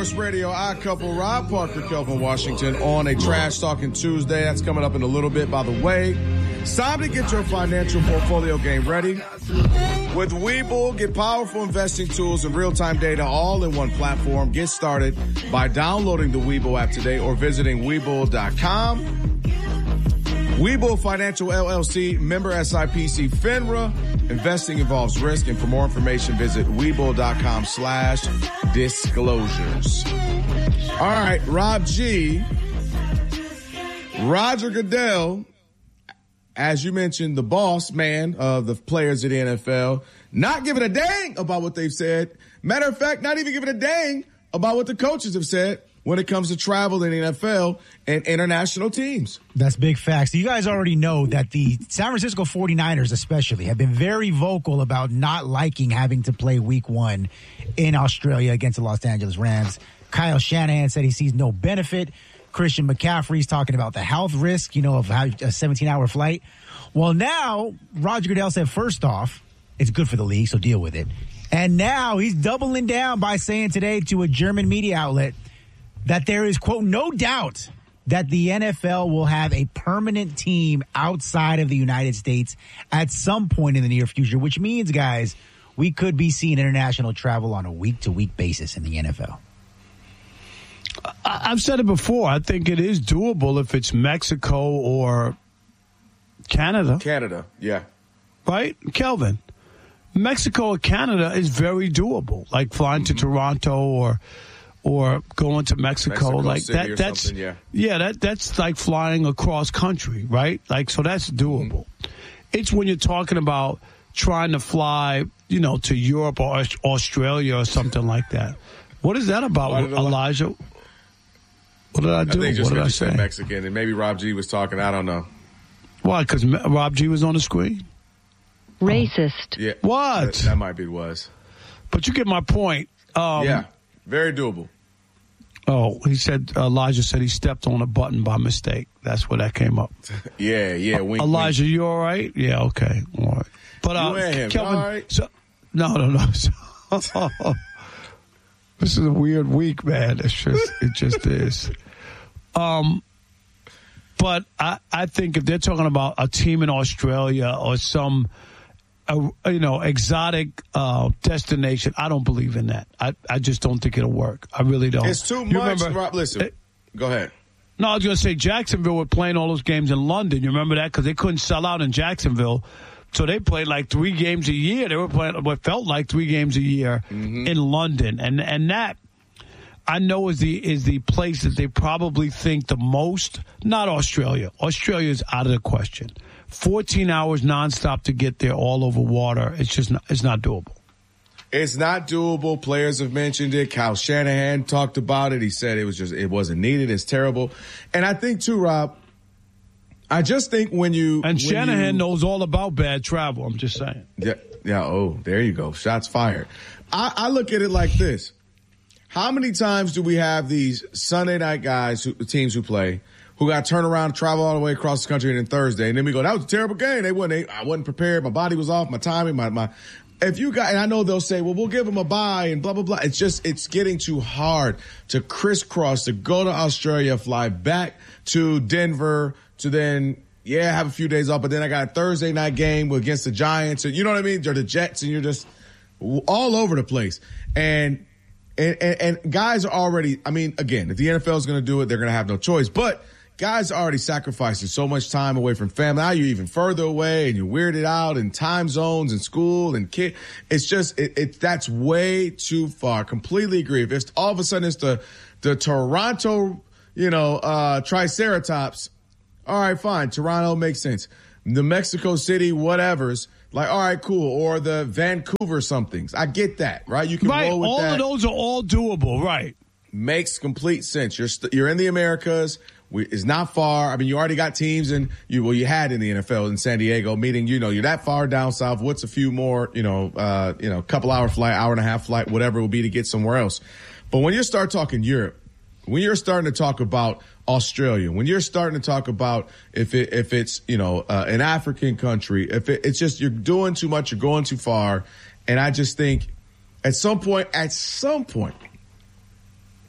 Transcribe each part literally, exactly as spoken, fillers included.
Sports Radio, Odd Couple, Rob Parker, Kelvin Washington on a Trash Talking Tuesday. That's coming up in a little bit, by the way. It's time to get your financial portfolio game ready. With Webull, get powerful investing tools and real-time data all in one platform. Get started by downloading the Webull app today or visiting Webull dot com. Webull Financial L L C, member S I P C FINRA. Investing involves risk, and for more information, visit Webull dot com slash disclosures. All right, Rob G. Roger Goodell, as you mentioned, the boss man of the players of the N F L, not giving a dang about what they've said. Matter of fact, not even giving a dang about what the coaches have said when it comes to travel in the N F L and international teams. That's big facts. You guys already know that the San Francisco forty-niners especially have been very vocal about not liking having to play week one in Australia against the Los Angeles Rams. Kyle Shanahan said he sees no benefit. Christian McCaffrey's talking about the health risk, you know, of how a seventeen-hour flight. Well, now, Roger Goodell said, first off, it's good for the league, so deal with it. And now he's doubling down by saying today to a German media outlet that there is, quote, no doubt that the N F L will have a permanent team outside of the United States at some point in the near future, which means, guys, we could be seeing international travel on a week-to-week basis in the N F L. I've said it before. I think it is doable if it's Mexico or Canada. Canada, yeah. Right? Kelvin, Mexico or Canada is very doable, like flying mm-hmm. to Toronto or or going to Mexico. Mexico like City that that's yeah. yeah, that that's like flying across country, right? Like so that's doable. Mm-hmm. It's when you're talking about trying to fly, you know, to Europe or Australia or something like that. What is that about, Elijah? What did I do? I think just what did I say? say? Mexican, and maybe Rob G was talking. I don't know. Why? Because Rob G was on the screen? Racist. Yeah. What? That, that might be what it was. But you get my point. Um, yeah. Very doable. Oh, he said, Elijah said he stepped on a button by mistake. That's where that came up. yeah, yeah. Wink, Elijah, wink. you all right? Yeah, okay. All right. But, uh, you and him. Kelvin, all right? so, no, no, no. So, this is a weird week, man. It's just, it just is. Um, but I, I think if they're talking about a team in Australia or some, uh, you know, exotic uh, destination, I don't believe in that. I, I just don't think it'll work. I really don't. It's too you much. Remember, Rob, listen, it, go ahead. No, I was going to say Jacksonville were playing all those games in London. You remember that? Because they couldn't sell out in Jacksonville. So they played like three games a year. They were playing what felt like three games a year mm-hmm. in London. And and that, I know, is the is the place that they probably think the most. Not Australia. Australia is out of the question. fourteen hours nonstop to get there all over water. It's just not, it's not doable. It's not doable. Players have mentioned it. Kyle Shanahan talked about it. He said it was just it wasn't needed. It's terrible. And I think too, Rob, I just think when you and when Shanahan you, knows all about bad travel. I'm just saying. Yeah, yeah. Oh, there you go. Shots fired. I, I look at it like this: how many times do we have these Sunday night guys, who, teams who play, who got turned around, travel all the way across the country, and then Thursday, and then we go, that was a terrible game. They wasn't. They, I wasn't prepared. My body was off. My timing. My my. If you got, and I know they'll say, well, we'll give them a bye and blah, blah, blah. It's just, it's getting too hard to crisscross, to go to Australia, fly back to Denver, to then, yeah, have a few days off. But then I got a Thursday night game against the Giants. And you know what I mean? Or the Jets, and you're just all over the place. And, and, and, and guys are already, I mean, again, if the N F L is going to do it, they're going to have no choice. But guys are already sacrificing so much time away from family. Now you're even further away and you're weirded out in time zones and school and kid. It's just, it, it, that's way too far. Completely agree. If it's all of a sudden it's the, the Toronto, you know, uh, Triceratops. All right, fine. Toronto makes sense. The Mexico City, whatever's like, all right, cool. Or the Vancouver somethings. I get that, right? You can right. roll with all that. All of those are all doable, right? Makes complete sense. You're st- you're in the Americas. We, it's not far. I mean, you already got teams in you. Well, you had in the N F L in San Diego. Meaning, you know, you're that far down south. What's a few more? You know, uh, you know, couple hour flight, hour and a half flight, whatever it will be to get somewhere else. But when you start talking Europe, when you're starting to talk about Australia, when you're starting to talk about if it if it's you know uh, an African country, if it, it's just you're doing too much, you're going too far, and I just think at some point, at some point.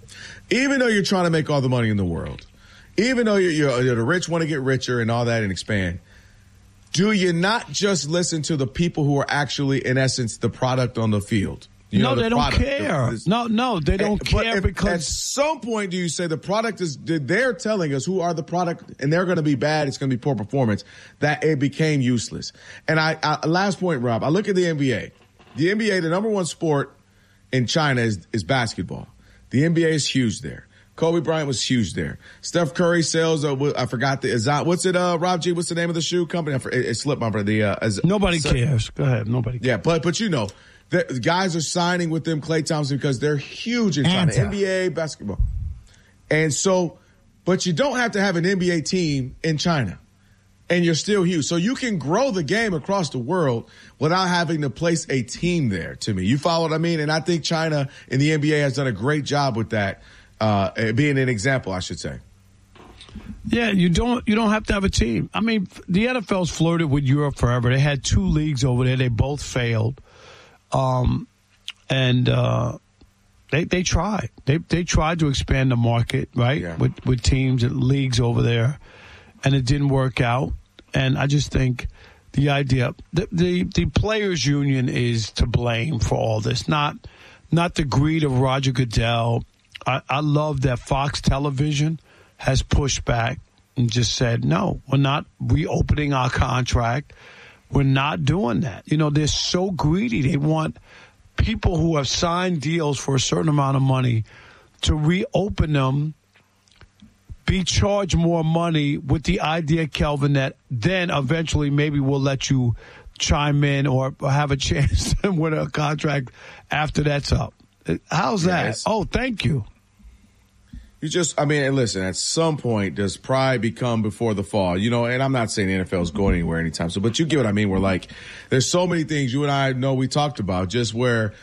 even though you're trying to make all the money in the world, even though you're, you're, you're the rich want to get richer and all that and expand, do you not just listen to the people who are actually, in essence, the product on the field? You no, know, the they don't product, care. the, no, no, they don't and, care if, because at some point do you say the product is, they're telling us who are the product and they're going to be bad, it's going to be poor performance, that it became useless. And I, I, last point, Rob, I look at the N B A. The N B A, the number one sport in China is, is basketball. The N B A is huge there. Kobe Bryant was huge there. Steph Curry sells, uh, I forgot the, is that, what's it, uh, Rob G, what's the name of the shoe company? I for, it, it slipped my brain. The, uh, as, Nobody so, cares. Go ahead. Nobody cares. Yeah, but, but you know, the, the guys are signing with them, Klay Thompson, because they're huge in China. N B A, basketball. And so, but you don't have to have an N B A team in China. And you're still huge. So you can grow the game across the world without having to place a team there, to me. You follow what I mean? And I think China and the N B A has done a great job with that. Uh, being an example, I should say. Yeah, you don't you don't have to have a team. I mean, the N F L's flirted with Europe forever. They had two leagues over there. They both failed. Um, and uh, they they tried. They they tried to expand the market, right, yeah. with, with teams and leagues over there. And it didn't work out. And I just think the idea, the, the, the players' union is to blame for all this, not not the greed of Roger Goodell. I, I love that Fox Television has pushed back and just said, no, we're not reopening our contract. We're not doing that. You know, they're so greedy. They want people who have signed deals for a certain amount of money to reopen them, be charged more money with the idea, Kelvin, that then eventually maybe we'll let you chime in or have a chance to win a contract after that's up. How's that? Yes. Oh, thank you. You just, I mean, and listen, at some point, does pride become before the fall? You know, and I'm not saying the N F L is going anywhere anytime soon, but you get what I mean. We're like, there's so many things you and I know we talked about, just where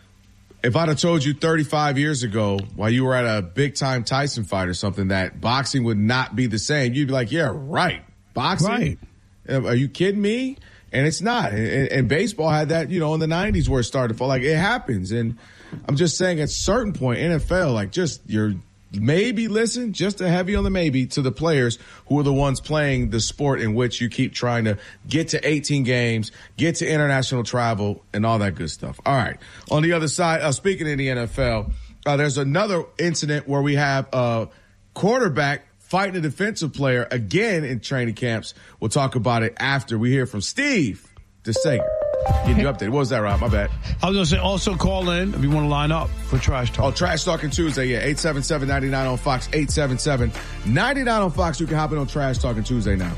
if I'd have told you thirty-five years ago while you were at a big-time Tyson fight or something that boxing would not be the same, you'd be like, yeah, right. Boxing? Right. Are you kidding me? And it's not. And, and baseball had that, you know, in the nineties where it started to fall. Like, it happens. And I'm just saying at a certain point, N F L, like, just you're maybe listen, just a heavy on the maybe to the players who are the ones playing the sport in which you keep trying to get to eighteen games, get to international travel, and all that good stuff. All right. On the other side, uh, speaking of the N F L, uh, there's another incident where we have a quarterback fighting a defensive player again in training camps. We'll talk about it after we hear from Steve DeSager. Getting you updated. What was that, Rob? My bad. I was going to say, also call in if you want to line up for Trash Talk. Oh, Trash Talking Tuesday, yeah. eight seven seven, nine nine on Fox, eight seven seven, nine nine on Fox. You can hop in on Trash Talking Tuesday now.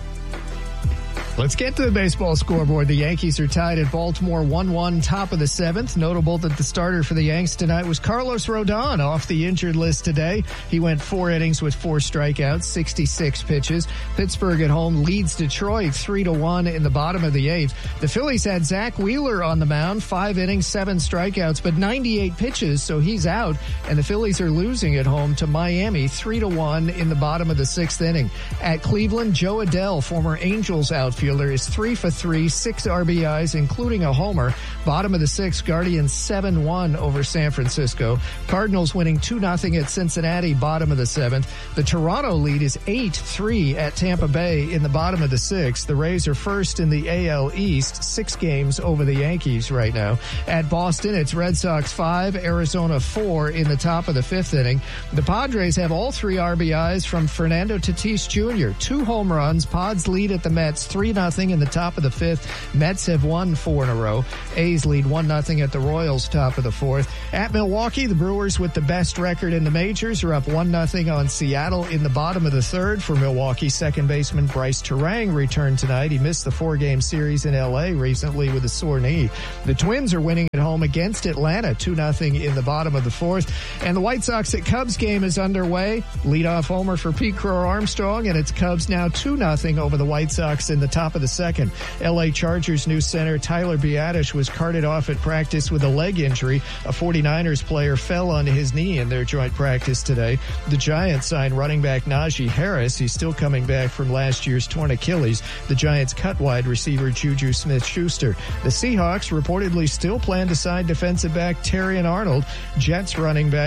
Let's get to the baseball scoreboard. The Yankees are tied at Baltimore one one, top of the seventh. Notable that the starter for the Yanks tonight was Carlos Rodon, off the injured list today. He went four innings with four strikeouts, sixty-six pitches. Pittsburgh at home leads Detroit three to one in the bottom of the eighth. The Phillies had Zach Wheeler on the mound, five innings, seven strikeouts, but ninety-eight pitches, so he's out. And the Phillies are losing at home to Miami three to one in the bottom of the sixth inning. At Cleveland, Joe Adell, former Angels outfielder, is three for three, six R B Is, including a homer. Bottom of the sixth, Guardians seven one over San Francisco. Cardinals winning two nothing at Cincinnati, bottom of the seventh. The Toronto lead is eight three at Tampa Bay in the bottom of the sixth. The Rays are first in the A L East, six games over the Yankees right now. At Boston, it's Red Sox five, Arizona four in the top of the fifth inning. The Padres have all three R B Is from Fernando Tatis Junior Two home runs. Pods lead at the Mets three nothing in the top of the fifth. Mets have won four in a row. A's lead one nothing at the Royals, top of the fourth. At Milwaukee, the Brewers with the best record in the majors are up one nothing on Seattle in the bottom of the third. For Milwaukee, second baseman Bryce Terang returned tonight. He missed the four-game series in L A recently with a sore knee. The Twins are winning at home against Atlanta, two nothing in the bottom of the fourth. And the White Sox at Cubs game is underway. Leadoff homer for Pete Crow-Armstrong, and it's Cubs now two nothing over the White Sox in the top of the second. L A Chargers new center Tyler Biadasz was carted off at practice with a leg injury. A 49ers player fell on his knee in their joint practice today. The Giants signed running back Najee Harris. He's still coming back from last year's torn Achilles. The Giants cut wide receiver Juju Smith-Schuster. The Seahawks reportedly still plan to sign defensive back Terrion Arnold. Jets running back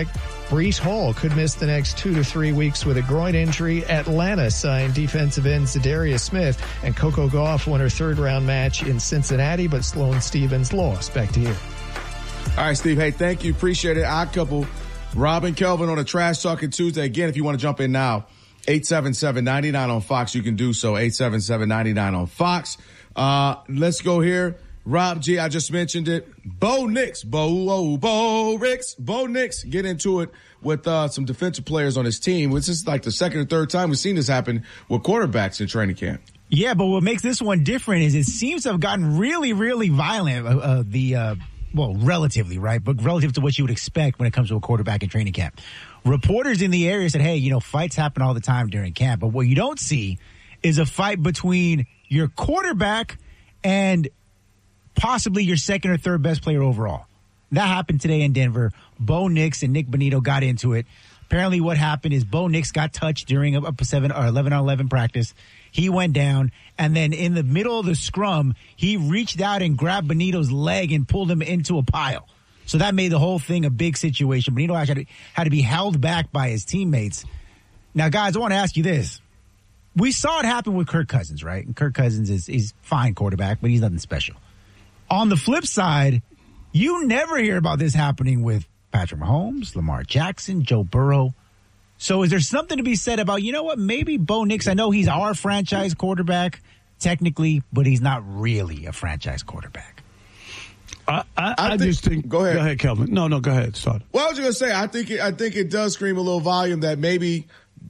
Brees Hall could miss the next two to three weeks with a groin injury. Atlanta signed defensive end Zadarius Smith, and Coco Gauff won her third-round match in Cincinnati, but Sloane Stephens lost. Back to you. All right, Steve. Hey, thank you. Appreciate it. Odd Couple, Rob and Kelvin on a Trash Talking Tuesday. Again, if you want to jump in now, eight seven seven, nine nine on Fox. You can do so, eight seven seven, nine nine on Fox. Uh, let's go here. Rob G, I just mentioned it. Bo Nix, Bo, oh, Bo Ricks, Bo Nix, get into it with uh, some defensive players on his team. This is like the second or third time we've seen this happen with quarterbacks in training camp. Yeah, but what makes this one different is it seems to have gotten really, really violent. Uh, uh, the uh, well, relatively, right? But relative to what you would expect when it comes to a quarterback in training camp. Reporters in the area said, hey, you know, fights happen all the time during camp. But what you don't see is a fight between your quarterback and possibly your second or third best player overall. That happened today in Denver. Bo Nix and Nick Bonito got into it. Apparently what happened is Bo Nix got touched during a, a seven or eleven on eleven practice. He went down, and then in the middle of the scrum, he reached out and grabbed Bonito's leg and pulled him into a pile. So that made the whole thing a big situation. Bonito actually had to, had to be held back by his teammates. Now, guys, I want to ask you this. We saw it happen with Kirk Cousins, right? And Kirk Cousins is he's fine quarterback, but he's nothing special. On the flip side, you never hear about this happening with Patrick Mahomes, Lamar Jackson, Joe Burrow. So is there something to be said about, you know what, maybe Bo Nix, I know he's our franchise quarterback technically, but he's not really a franchise quarterback. I, I, I, I think, just think. Go ahead. Go ahead, Kelvin. No, no, go ahead. Start. Well, I was going to say, I think, it, I think it does scream a little volume that maybe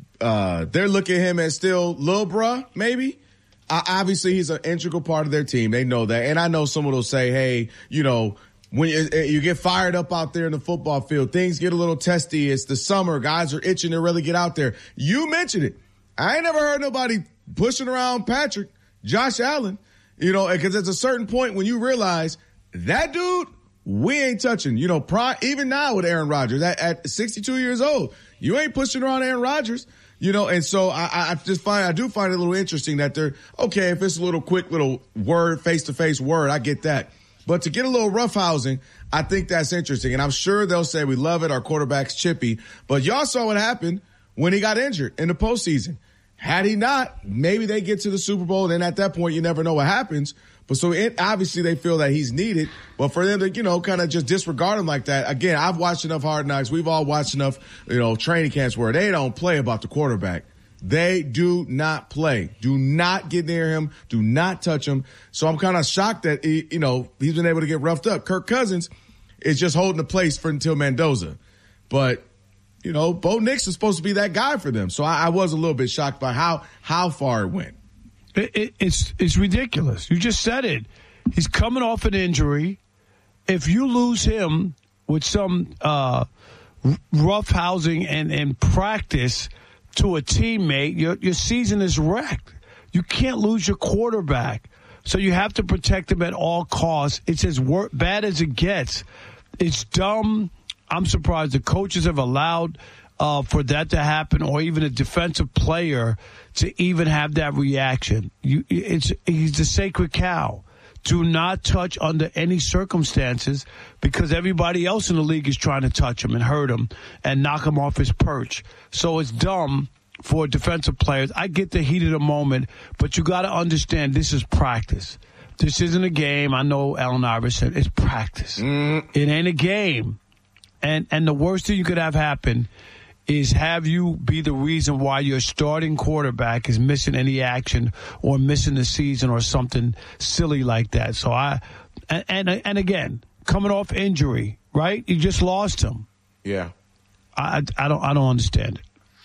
uh, they're looking at him as still Lil Bruh, maybe. Uh, obviously, he's an integral part of their team. They know that. And I know someone will say, hey, you know, when you, you get fired up out there in the football field, things get a little testy. It's the summer. Guys are itching to really get out there. You mentioned it. I ain't never heard nobody pushing around Patrick, Josh Allen, you know, because there's a certain point when you realize that dude, we ain't touching. You know, pri- even now with Aaron Rodgers, at, at sixty-two years old, you ain't pushing around Aaron Rodgers. You know, and so I, I just find, I do find it a little interesting that they're, okay, if it's a little quick little word, face-to-face word, I get that. But to get a little roughhousing, I think that's interesting. And I'm sure they'll say, we love it, our quarterback's chippy. But y'all saw what happened when he got injured in the postseason. Had he not, maybe they get to the Super Bowl, and then at that point, you never know what happens. But so it, obviously they feel that he's needed. But for them to, you know, kind of just disregard him like that. Again, I've watched enough Hard Knocks. We've all watched enough, you know, training camps where they don't play about the quarterback. They do not play. Do not get near him. Do not touch him. So I'm kind of shocked that, he, you know, he's been able to get roughed up. Kirk Cousins is just holding the place for until Mendoza. But, you know, Bo Nix is supposed to be that guy for them. So I, I was a little bit shocked by how, how far it went. It, it, it's it's ridiculous. You just said it. He's coming off an injury. If you lose him with some uh, rough housing and, and practice to a teammate, your your season is wrecked. You can't lose your quarterback. So you have to protect him at all costs. It's as wor- bad as it gets. It's dumb. I'm surprised the coaches have allowed uh, for that to happen, or even a defensive player to even have that reaction. You, it's he's the sacred cow. Do not touch under any circumstances, because everybody else in the league is trying to touch him and hurt him and knock him off his perch. So it's dumb for defensive players. I get the heat of the moment, but you got to understand this is practice. This isn't a game. I know Allen Iverson. It's practice. Mm. It ain't a game. And and the worst thing you could have happen is have you be the reason why your starting quarterback is missing any action or missing the season or something silly like that. So I, and, and, and again, coming off injury, right? You just lost him. Yeah. I, I don't, I don't understand it.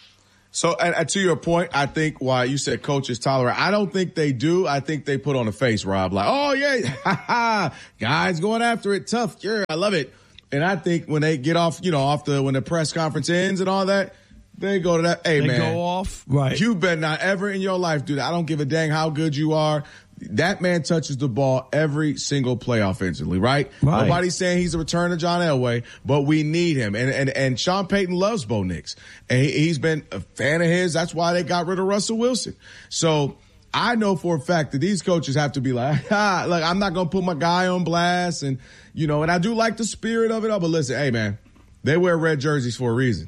So, and, and to your point, I think why you said coaches tolerate, I don't think they do. I think they put on a face, Rob, like, oh yeah, ha ha, guys going after it, tough, yeah, I love it. And I think when they get off, you know, off the, when the press conference ends and all that, they go to that, hey, they man. They go off, right. You better not ever in your life do that. I don't give a dang how good you are. That man touches the ball every single play offensively, right? right? Nobody's saying he's a return to John Elway, but we need him. And and, and Sean Payton loves Bo Nix. And he, he's been a fan of his. That's why they got rid of Russell Wilson. So I know for a fact that these coaches have to be like, ah, like, I'm not going to put my guy on blast. And, you know, and I do like the spirit of it all. But listen, hey, man, They wear red jerseys for a reason.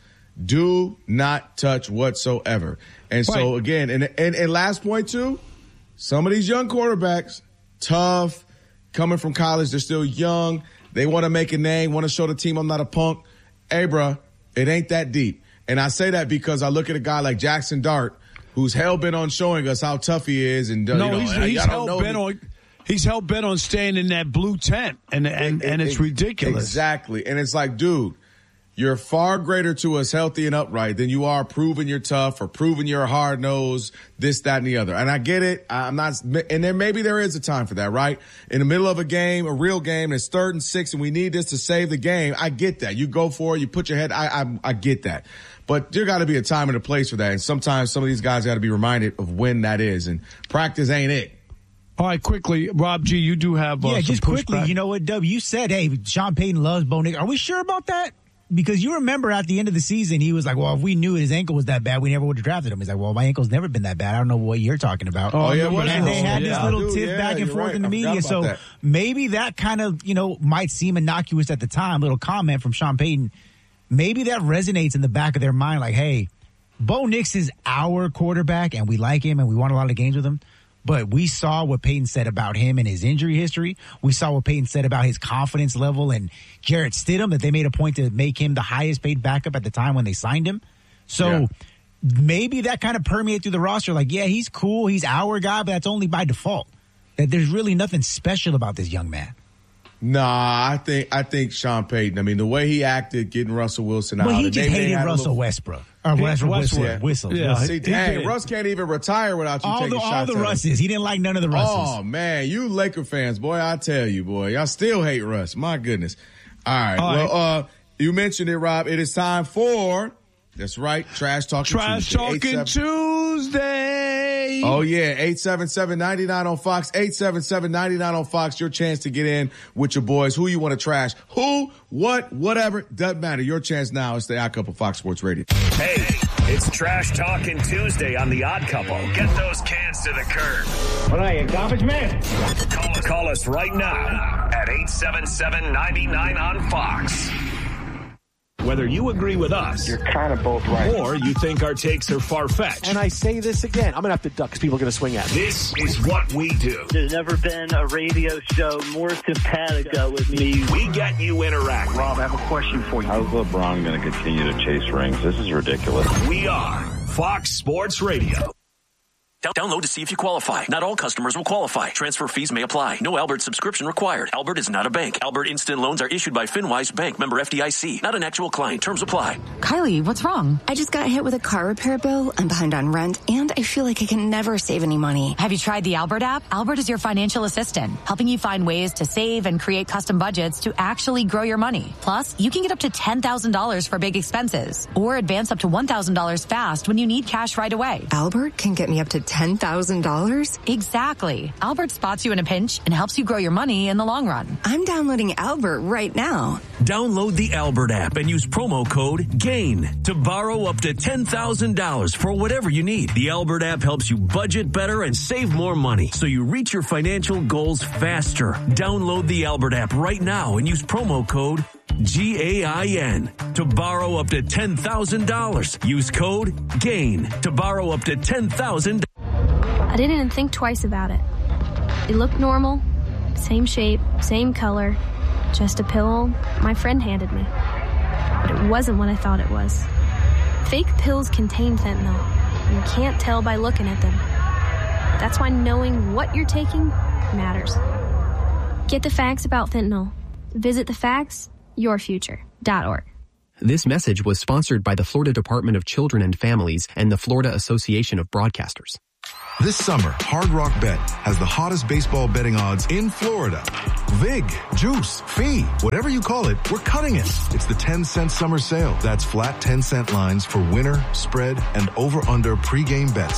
Do not touch whatsoever. And so, Right. again, and, and, and last point, too, some of these young quarterbacks, tough, coming from college, they're still young. They want to make a name, want to show the team I'm not a punk. Hey, bruh, it ain't that deep. And I say that because I look at a guy like Jackson Dart, who's hell-bent on showing us how tough he is. And, uh, No, you know, he's, I- he's I don't hell know bent me. on. He's hell bent on staying in that blue tent, and and, and it's ridiculous. Exactly. And it's like, dude, you're far greater to us healthy and upright than you are proving you're tough or proving you're hard nosed, this, that, and the other. And I get it. I'm not, and then maybe there is a time for that, right? In the middle of a game, a real game, and it's third and six, and we need this to save the game. I get that. You go for it. You put your head. I, I, I get that. But there got to be a time and a place for that. And sometimes some of these guys got to be reminded of when that is. And practice ain't it. All right, quickly, Rob G, you do have uh, yeah, some just quickly. pushback. You know what, Dub? You said, hey, Sean Payton loves Bo Nix. Are we sure about that? Because you remember at the end of the season, he was like, well, if we knew his ankle was that bad, we never would have drafted him. He's like, well, my ankle's never been that bad. I don't know what you're talking about. Oh, yeah, what and they had yeah. this little Dude, tiff yeah, back and you're forth right. in the I media. forgot So about that. maybe that kind of, you know, might seem innocuous at the time, little comment from Sean Payton. Maybe that resonates in the back of their mind, like, hey, Bo Nix is our quarterback, and we like him, and we won a lot of games with him. But we saw what Peyton said about him and his injury history. We saw what Peyton said about his confidence level and Jarrett Stidham, that they made a point to make him the highest paid backup at the time when they signed him. So Yeah. maybe that kind of permeated through the roster. Like, yeah, he's cool. He's our guy, but that's only by default. That there's really nothing special about this young man. Nah, I think I think Sean Payton. I mean, the way he acted, getting Russell Wilson out. Well, he and just they- they hated had a Russell little- Westbrook. Or Yeah, Westbrook, Westbrook. Whistle. Whistle. Yeah. See, He dang, did. Russ can't even retire without you All taking the, all shots the at him. Russes. He didn't like none of the Russes. Oh man, you Laker fans, boy, I tell you, boy, y'all still hate Russ. My goodness. All right. All well, right. uh, you mentioned it, Rob. It is time for. That's right, Trash Talking Trash Tuesday. Talking eight seven Tuesday. Oh, yeah. eight seven seven, nine nine on Fox. eight seven seven, nine nine on Fox. Your chance to get in with your boys. Who you want to trash. Who, what, whatever. Doesn't matter. Your chance now. It's the Odd Couple Fox Sports Radio. Hey, it's Trash Talking Tuesday on The Odd Couple. Get those cans to the curb. What are you, garbage man? Call, call us right now at eight seven seven, nine nine on Fox. Whether you agree with us You're kind of both right. or you think our takes are far-fetched, And I say this again, I'm going to have to duck because people are going to swing at me. this is what we do. There's never been a radio show more simpatico with me. We get you interacting. Rob, I have a question for you. How's LeBron going to continue to chase rings? This is ridiculous. We are Fox Sports Radio. Download to see if you qualify. Not all customers will qualify. Transfer fees may apply. No Albert subscription required. Albert is not a bank. Albert Instant Loans are issued by FinWise Bank, member F D I C. Not an actual client. Terms apply. Kylie, what's wrong? I just got hit with a car repair bill. I'm behind on rent, and I feel like I can never save any money. Have you tried the Albert app? Albert is your financial assistant, helping you find ways to save and create custom budgets to actually grow your money. Plus, you can get up to ten thousand dollars for big expenses, or advance up to one thousand dollars fast when you need cash right away. Albert can get me up to ten thousand dollars? Exactly. Albert spots you in a pinch and helps you grow your money in the long run. I'm downloading Albert right now. Download the Albert app and use promo code GAIN to borrow up to ten thousand dollars for whatever you need. The Albert app helps you budget better and save more money so you reach your financial goals faster. Download the Albert app right now and use promo code G A I N to borrow up to ten thousand dollars. Use code GAIN to borrow up to ten thousand dollars. I didn't even think twice about it. It looked normal, same shape, same color, just a pill my friend handed me. But it wasn't what I thought it was. Fake pills contain fentanyl, and you can't tell by looking at them. That's why knowing what you're taking matters. Get the facts about fentanyl. Visit the facts your future dot org. This message was sponsored by the Florida Department of Children and Families and the Florida Association of Broadcasters. This summer, Hard Rock Bet has the hottest baseball betting odds in Florida. Vig, juice, fee, whatever you call it, we're cutting it. It's the ten cent summer sale. That's flat ten cent lines for winner, spread, and over-under pregame bets.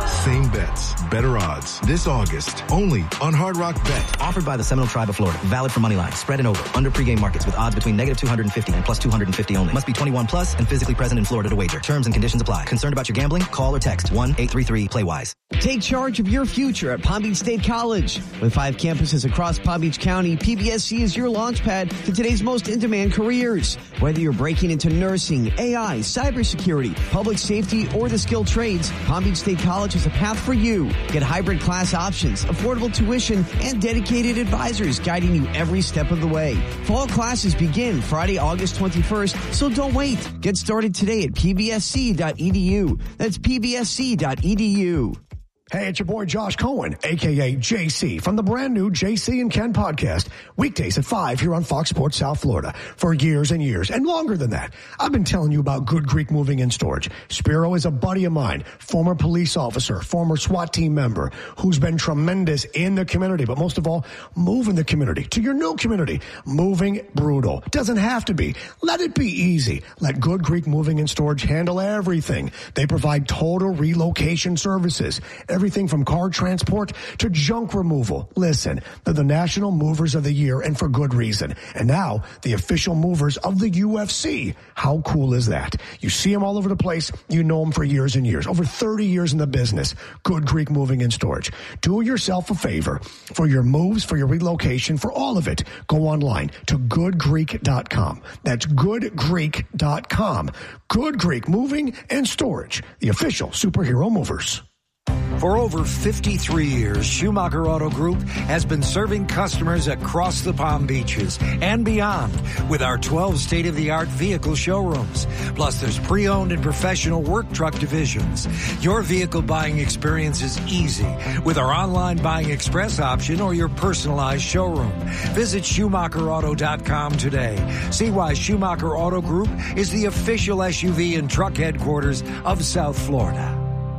Same bets, better odds. This August, only on Hard Rock Bet. Offered by the Seminole Tribe of Florida. Valid for moneyline, spread and over. Under pregame markets with odds between negative two hundred fifty and plus two hundred fifty only. Must be twenty-one plus and physically present in Florida to wager. Terms and conditions apply. Concerned about your gambling? Call or text one eight three three play wise. Take charge of your future at Palm Beach State College. With five campuses across Palm Beach County, P B S C is your launchpad to today's most in-demand careers. Whether you're breaking into nursing, A I, cybersecurity, public safety, or the skilled trades, Palm Beach State College is a path for you. Get hybrid class options, affordable tuition, and dedicated advisors guiding you every step of the way. Fall classes begin Friday, August twenty-first, so don't wait. Get started today at p b s c dot e d u. That's p b s c dot e d u. Hey, it's your boy Josh Cohen, a k a. J C, from the brand new J C and Ken podcast, weekdays at five here on Fox Sports South Florida. For years and years, and longer than that, I've been telling you about Good Greek Moving and Storage. Spiro is a buddy of mine, former police officer, former SWAT team member, who's been tremendous in the community, but most of all, moving the community to your new community. Moving brutal. Doesn't have to be. Let it be easy. Let Good Greek Moving and Storage handle everything. They provide total relocation services. Everything from car transport to junk removal. Listen, they're the National Movers of the Year, and for good reason. And now, the official movers of the U F C. How cool is that? You see them all over the place. You know them for years and years. Over thirty years in the business. Good Greek Moving and Storage. Do yourself a favor. For your moves, for your relocation, for all of it, go online to good greek dot com. That's good greek dot com. Good Greek Moving and Storage. The official superhero movers. For over fifty-three years, Schumacher Auto Group has been serving customers across the Palm Beaches and beyond with our twelve state-of-the-art vehicle showrooms. Plus, there's pre-owned and professional work truck divisions. Your vehicle buying experience is easy with our online buying express option or your personalized showroom. Visit Schumacher Auto dot com today. See why Schumacher Auto Group is the official S U V and truck headquarters of South Florida.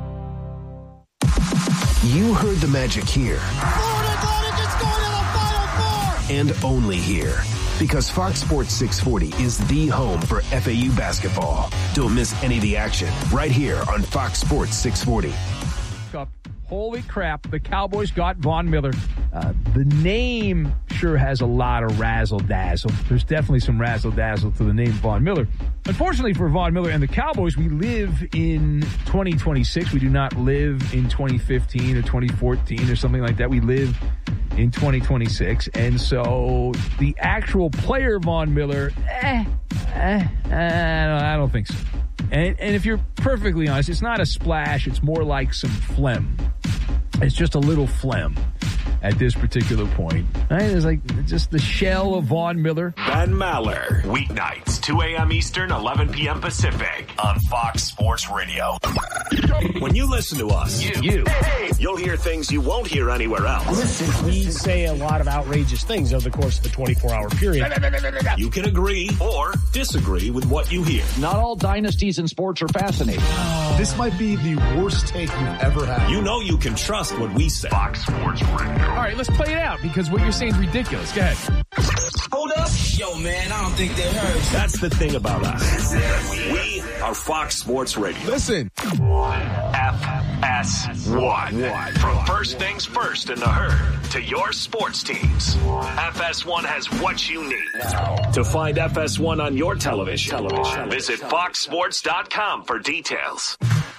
You heard the magic here. Florida Atlantic is going to the Final Four! And only here. Because Fox Sports six forty is the home for F A U basketball. Don't miss any of the action right here on Fox Sports six forty. Holy crap, the Cowboys got Von Miller. Uh, the name sure has a lot of razzle-dazzle. There's definitely some razzle-dazzle to the name Von Miller. Unfortunately for Von Miller and the Cowboys, we live in twenty twenty-six. We do not live in twenty fifteen or twenty fourteen or something like that. We live in twenty twenty-six. And so the actual player Von Miller, eh, eh, eh I don't think so. And, and if you're perfectly honest, it's not a splash. It's more like some phlegm. It's just a little phlegm at this particular point. Right? It's like just the shell of Von Miller. Ben Maller, weeknights, two a.m. Eastern, eleven p.m. Pacific on Fox Sports Radio. When you listen to us, you, you you'll hear things you won't hear anywhere else. Listen, we say a lot of outrageous things over the course of the twenty-four hour period. You can agree or disagree with what you hear. Not all dynasties in sports are fascinating. This might be the worst take you've ever had. You know you can trust what we say. Fox Sports Radio. All right, let's play it out because what you're saying is ridiculous. Go ahead. Hold up. Yo, man, I don't think they heard. That's the thing about us. We are Fox Sports Radio. Listen. F S one. From first things first in the herd to your sports teams. F S one has what you need. To find F S one on your television, television. visit fox sports dot com for details.